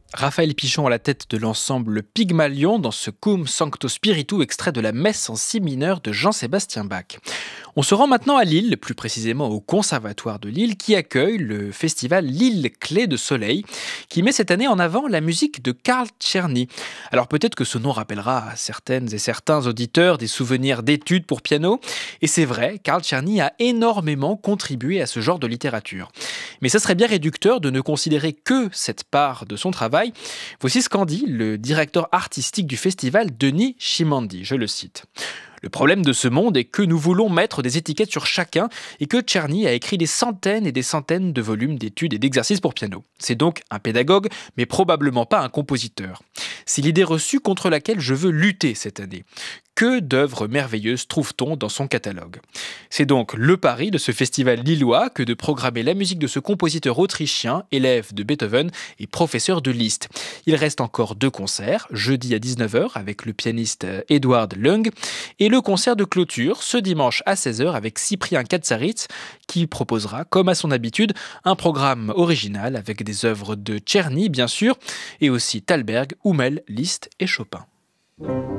Raphaël Pichon à la tête de l'ensemble Pygmalion dans ce Cum Sancto Spiritu, extrait de la messe en si mineur de Jean-Sébastien Bach. On se rend maintenant à Lille, plus précisément au Conservatoire de Lille, qui accueille le festival Lille Clé de Soleil, qui met cette année en avant la musique de Carl Czerny. Alors peut-être que ce nom rappellera à certaines et certains auditeurs des souvenirs d'études pour piano, et c'est vrai, Carl Czerny a énormément contribué à ce genre de littérature. Mais ça serait bien réducteur de ne considérer que cette part de son travail. Voici ce qu'en dit le directeur artistique du festival, Denis Chimandi, je le cite. Le problème de ce monde est que nous voulons mettre des étiquettes sur chacun et que Czerny a écrit des centaines et des centaines de volumes d'études et d'exercices pour piano. C'est donc un pédagogue, mais probablement pas un compositeur. C'est l'idée reçue contre laquelle je veux lutter cette année. Que d'œuvres merveilleuses trouve-t-on dans son catalogue ? C'est donc le pari de ce festival lillois que de programmer la musique de ce compositeur autrichien, élève de Beethoven et professeur de Liszt. Il reste encore 2 concerts, jeudi à 19h avec le pianiste Eduard Lung et le concert de clôture ce dimanche à 16h avec Cyprien Katsaritz qui proposera, comme à son habitude, un programme original avec des œuvres de Czerny bien sûr et aussi Thalberg, Hummel, Liszt et Chopin.